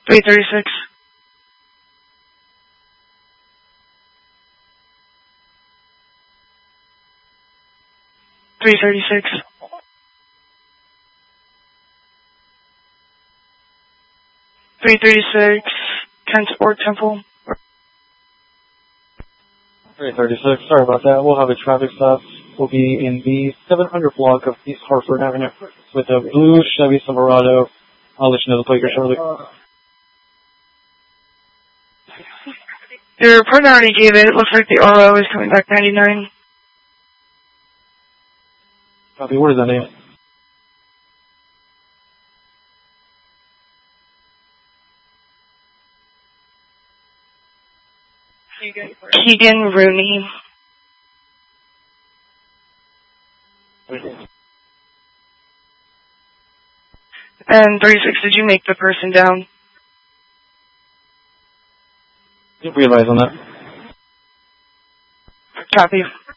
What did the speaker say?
336. 336. 336. Transport Temple. 336, sorry about that. We'll have a traffic stop. We'll be in the 700 block of East Hartford Avenue with a blue Chevy Silverado. I'll let you know the plate here shortly. Your partner already gave it. It looks like the RO is coming back 99. Copy. What is that name? Keegan Rooney. And 36, did you make the person down? Realize on that. Copy.